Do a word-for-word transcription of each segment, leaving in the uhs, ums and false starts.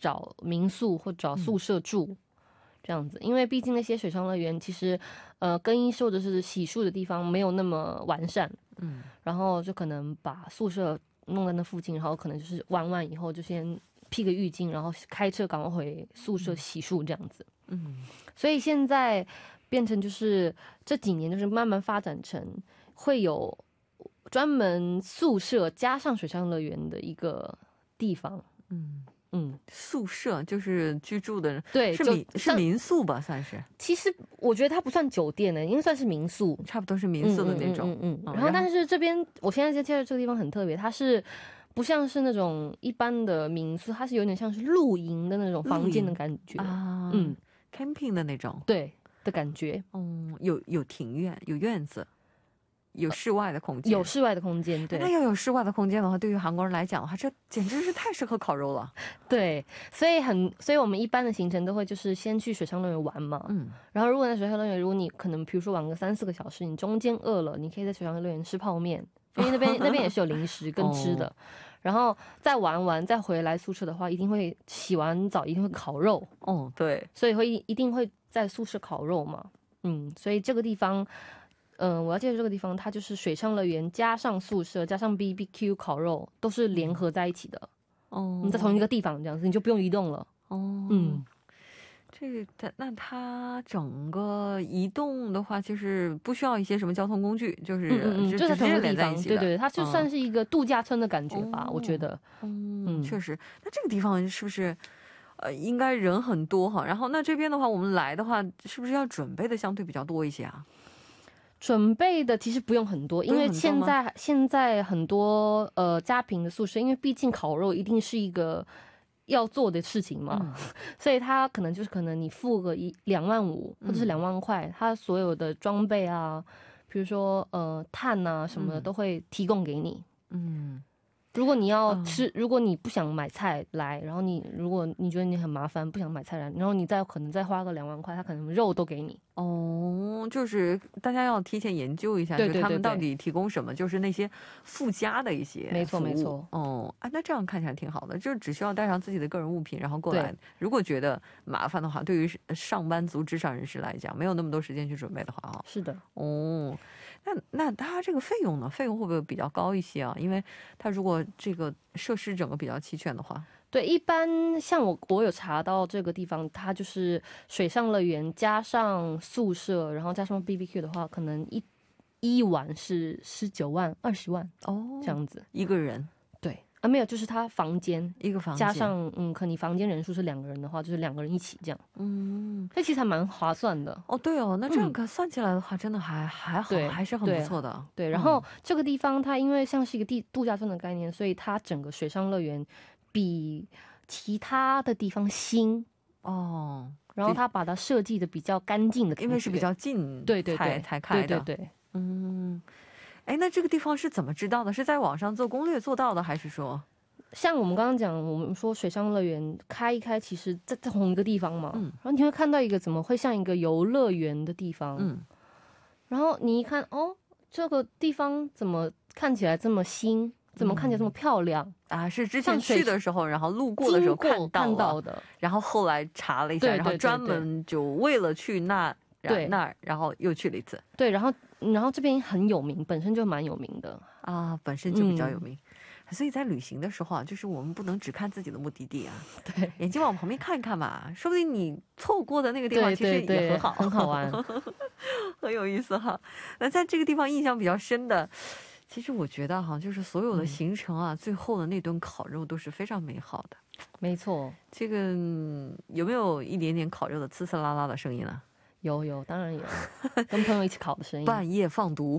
找民宿或找宿舍住。嗯，这样子，因为毕竟那些水上乐园其实，呃，更衣室或者是洗漱的地方没有那么完善，嗯，然后就可能把宿舍弄在那附近，然后可能就是玩完以后就先披个浴巾，然后开车赶快回宿舍洗漱这样子，嗯，所以现在变成就是这几年就是慢慢发展成会有专门宿舍加上水上乐园的一个地方，嗯。 嗯，宿舍就是居住的， 对， 是民是民宿吧，算是。 其实我觉得它不算酒店呢，应该算是民宿， 差不多是民宿的那种。 嗯嗯嗯。然后，但是这边我现在在介绍这个地方很特别，它是不像是那种一般的民宿，它是有点像是露营的那种房间的感觉啊，嗯 ，camping 的那种， 对的感觉。 嗯，有有庭院，有院子。有室外的空间， 有室外的空间，对。 那要有室外的空间的话，对于韩国人来讲的话，这简直是太适合烤肉了。 对，所以很，所以我们一般的行程都会就是先去水上乐园玩嘛，嗯，然后如果在水上乐园，如果你可能比如说玩个三四个小时，你中间饿了，你可以在水上乐园吃泡面，因为那边那边也是有零食跟吃的，哦，然后再玩完再回来宿舍的话，一定会洗完澡一定会烤肉， 哦，对， 所以会一定会在宿舍烤肉嘛，嗯，所以这个地方。嗯、呃，我要介绍这个地方，它就是水上乐园加上宿舍加上 B B Q 烤肉都是联合在一起的。哦，你在同一个地方这样子，你就不用移动了。哦，嗯， 这那它整个移动的话，就是不需要一些什么交通工具，就是嗯嗯，就在同一个地方，对对，它就算是一个度假村的感觉吧， 嗯、 我觉得。 嗯，确实。那这个地方是不是？呃，应该人很多哈。然后那这边的话，我们来的话，是不是要准备的相对比较多一些啊？ 准备的其实不用很多，因为现在现在很多呃家庭的宿舍，因为毕竟烤肉一定是一个要做的事情嘛，嗯、所以他可能就是可能你付个一两万五或者是两万块，他、嗯、所有的装备啊，比如说呃炭啊什么的、嗯、都会提供给你。嗯。如果你要吃、嗯，如果你不想买菜来，然后你如果你觉得你很麻烦，不想买菜来，然后你再可能再花个两万块，他可能肉都给你。 哦，就是大家要提前研究一下，对对对对，就他们到底提供什么，就是那些附加的一些服务。 没错没错。 哦，啊，那这样看起来挺好的，就只需要带上自己的个人物品，然后过来。如果觉得麻烦的话，对于上班族、职场人士来讲，没有那么多时间去准备的话啊。 是的。 哦，那那它这个费用呢？费用会不会比较高一些啊？因为它如果这个设施整个比较齐全的话。 对，一般像我我有查到这个地方，它就是水上乐园加上宿舍，然后加上 B B Q 的话，可能一一晚是十九万、二十万哦，这样子一个人。 对啊，没有，就是他房间一个房间加上嗯，可你房间人数是两个人的话，就是两个人一起这样。嗯，这其实还蛮划算的哦。对哦，那这样算起来的话，嗯、真的还还好，还是很不错的。 对，对然后、嗯、这个地方它因为像是一个地度假村的概念，所以它整个水上乐园。比其他的地方新哦，然后他把它设计的比较干净的， 因为是比较近， 对对对， 才开的， 对对对， 嗯，哎，那这个地方是怎么知道的？是在网上做攻略做到的，还是说， 像我们刚刚讲，我们说水上乐园开一开，其实在同一个地方嘛，嗯，然后你会看到一个怎么会像一个游乐园的地方，嗯，然后你一看，哦，这个地方怎么看起来这么新？怎么看起来这么漂亮、 嗯、啊？是之前去的时候，然后路过的时候看到, 看到的， 然后后来查了一下， 对对对对， 然后专门就为了去那对那儿，然后又去了一次。 对，然后然后这边很有名，本身就蛮有名的啊，本身就比较有名。嗯、所以在旅行的时候啊，就是我们不能只看自己的目的地啊， 对， 眼睛往旁边看一看嘛，说不定你错过的那个地方其实也很好， 对对对很好玩， 很有意思哈。那在这个地方印象比较深的。其实我觉得哈，就是所有的行程啊，嗯、最后的那顿烤肉都是非常美好的。 没错， 这个、嗯、有没有一点点烤肉的呲呲啦啦的声音呢？ 有有，当然有，跟朋友一起烤的声音。 半夜放毒。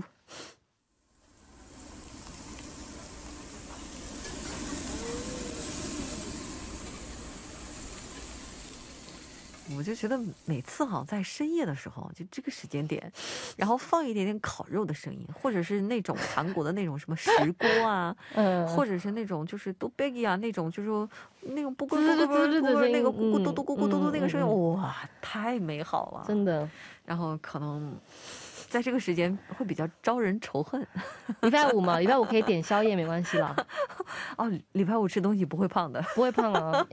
我就觉得每次哈在深夜的时候，就这个时间点，然后放一点点烤肉的声音，或者是那种韩国的那种什么石锅啊，嗯，或者是那种就是都贝吉啊那种，就是说那种不咕咕咕咕咕那个咕咕嘟嘟咕咕嘟嘟那个声音，哇，太美好了， 真的。 然后可能在这个时间会比较招人仇恨。 礼拜五嘛，礼拜五可以点宵夜，没关系啦。 哦，礼拜五吃东西不会胖的， 不会胖啊。